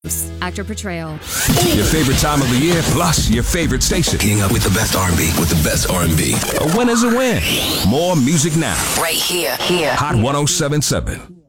Actor portrayal. Your favorite time of the year, plus your favorite station. Getting up with the best R&B, with the best R&B. A win is a win. More music now. Right here. Hot 107.7.